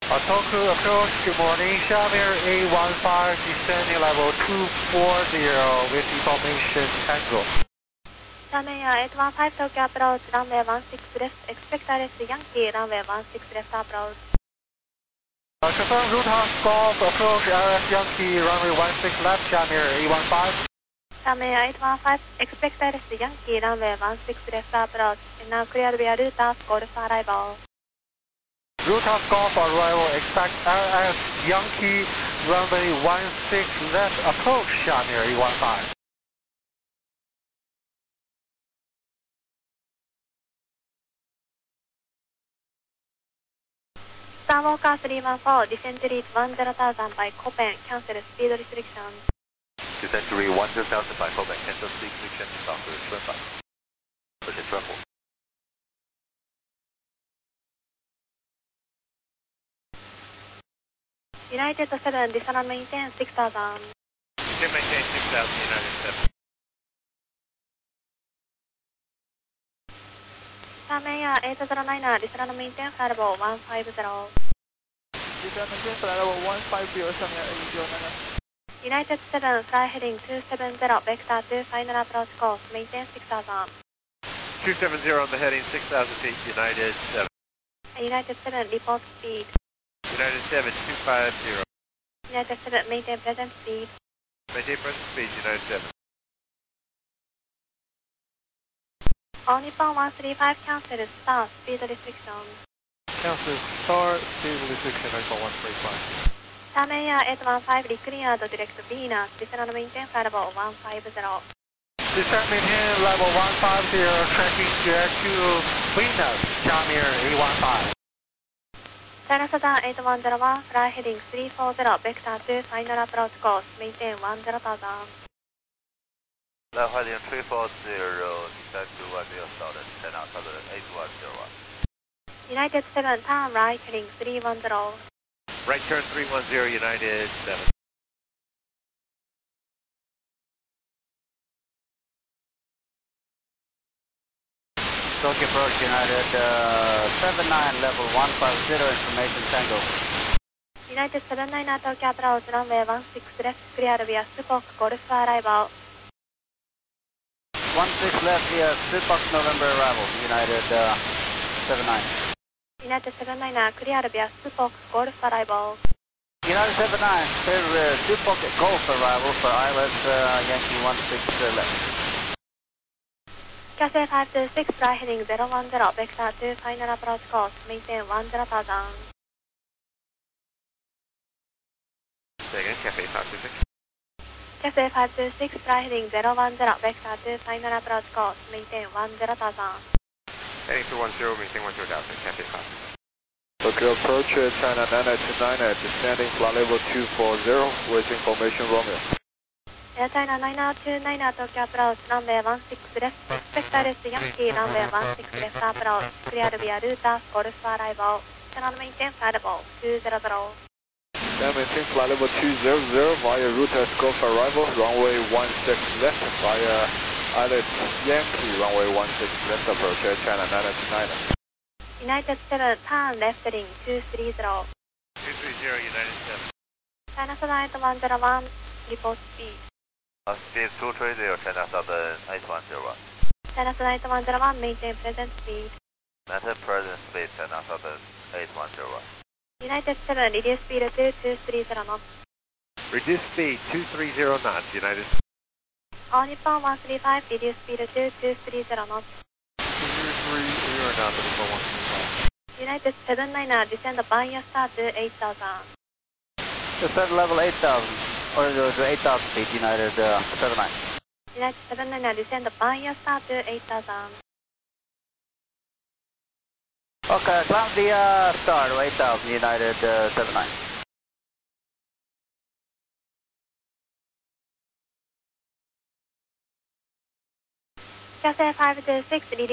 Toku approach, good morning. Shamir A15 descending level 240 with information Tango. Shamir 815 Tokyo approach, runway 16 left, expect RS Yankee, runway 16 left approach. Confirm route house golf approach RS Yankee, runway 16 left, Shamir A15. Shamir 815, expect RS Yankee, runway 16 left approach, and now clear via route house golf arrival. Route house golf arrival, expect RS Yankee, runway 16 left approach, Shamir A15. Skywalker 314, descent to reach 10,000 by Copen, cancel speed restriction. Descent to reach 10,000 by Copen, cancel speed restriction, 导致顺返，而且转火。 United 7, descend maintain 6,000. Descend maintain 6,000, United 7. Shamir 809, descend maintain flight level 150. Descend maintain flight level 150, Shamir 809. United 7, fly heading 270, vector 2, final approach course, maintain 6,000. 270 on the heading, 6,000 feet, United 7. United 7, report speed. United 7, 250. United 7, maintain present speed. Maintain present speed, United 7. All Nippon 135, cancel star, speed restriction. Cancel star, speed restriction, Nippon 135. Shamir 815, declared direct Venus, descend maintain flight level 150. Descent maintain level 150, tracking direct to Venus, Shamir A15. China Southern 8101, fly heading 340, vector 2, final approach course, maintain 10,000. Fly heading 340, descent to 10,000, China Southern 8101. United 7, turn right heading 310. Right turn 310, United 7. Tokyo approach, United 79, level 150, information Tango. United 79, Tokyo approach, runway 16 left, clear via Sukok, Golf arrival. 16 left via Supak, November arrival, United 79. United 79, clear via Sukok, Golf arrival. United 79, clear Supak Golf arrival for ILS Yankee 16 left. Cathay 526, fly heading 010, vector 2, final approach course, maintain 10,000. Say again, Cathay 526. Cathay 526, fly heading 010, vector 2, final approach course, maintain 10,000. Heading 210, maintain 10,000, Cathay 526. Tokyo approach, China 929, descending flight level 240 with information Romeo. Air China 9029, Tokyo approach, runway 16 left, expect RS Yankee, runway 16 left approach, clear via route Golf arrival, cannot maintain flight level 200. Can maintain flight level 200 via route Golf arrival, runway 16 left via ILS Yankee, runway 16 left approach, Air China 929. United 7, turn left heading 230. 230, United 7. China Southern 8101, report speed. Speed 230, China Southern 8101. China Southern 8101, maintain present speed. Maintain present speed, China Southern 8101. United 7, reduce speed to 230 knots. Reduce speed 230 knots, United. All Nippon 135, reduce speed to 230 knots. 230 knots, Nippon 135. United 79, descend via star to 8,000. Descend level 8,000. Or to 8,000 feet, United 79. United 79, descend via star to 8,000. Okay, climb the star to 8,000, United 79. Cathay 526,